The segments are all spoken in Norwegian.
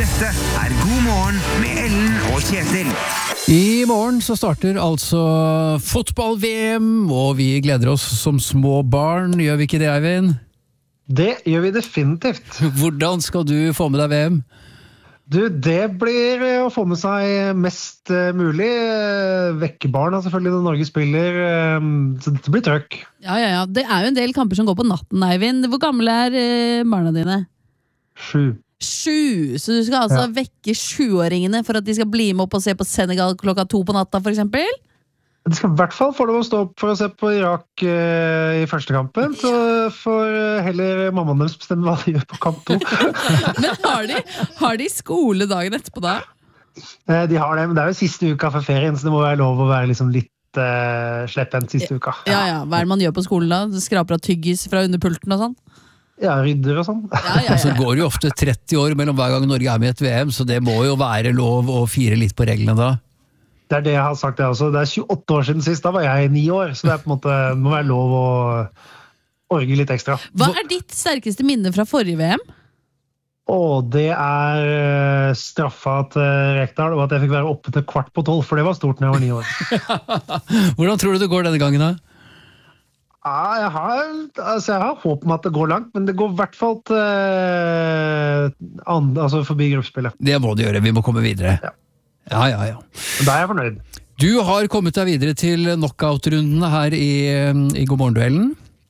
Dette God morgen med Ellen og Kjetil. I morgen så starter altså fotball-VM, og vi gleder oss som små barn. Gjør vi ikke det, Eivind? Det gjør vi definitivt. Hvordan skal du få med deg VM? Du, det blir å få med seg mest mulig. Vekke barna selvfølgelig når Norge spiller, så det blir trøkk. Ja. Det er jo en del kamper som går på natten, Eivind. Hvor gamle er barna dine? 7. 7, så du skal altså vekke 7-åringene for at de skal bli med opp og se på Senegal klokka 2 på natta, for eksempel? De skal i hvert fall få lov å stå opp for å se på Irak i første kampen, så får heller mammaen deres bestemme hva de gjør på kamp 2. Men har de skole dagen etterpå da? De har det, men det er jo siste uka for ferien, så det må være lov å være liksom litt slepphendt siste uka. Ja, hva er det man gjør på skolen da? Skraper av tyggis fra under pulten og sånn? Ja, rydder og sånn. Ja. Så går det jo ofte 30 år mellom hver gang Norge er med i et VM, så det må jo være lov å fire litt på reglene da. Det er det jeg har sagt det også. Det er 28 år siden sist, da var jeg 9 år, så det er på en måte, det må være lov å orge litt ekstra. Hva er ditt sterkeste minne fra forrige VM? Det er straffa til Rekdal, og at jeg fikk være oppe til 11:15, for det var stort når jeg var 9 år. Hvordan tror du det går denne gangen da? Ja, jeg har håp om at det går langt, men det går i hvert fall til forbi gruppespillet. Det må det gjøre, vi må komme videre. Ja. Da er jeg fornøyd. Du har kommet deg videre til knockout-rundene her i God morgen-duellen.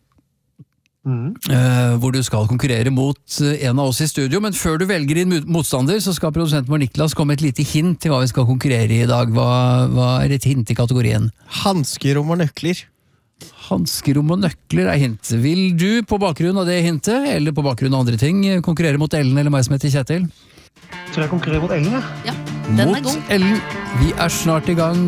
Hvor du skal konkurrere mot en av oss i studio, men før du velger din motstander, så skal produsenten vår Niklas komme et lite hint til hva vi skal konkurrere i dag. Hva er et hint i kategorien? Handskerom og nøkler. Hanskerom og nøkler er hint. Vil du på bakgrunn av det hintet, eller på bakgrunn av andre ting, konkurrere mot Ellen eller meg som heter Kjetil? Tror jeg konkurrerer mot Ellen, Ja, den er god. Mot Ellen. Vi er snart i gang.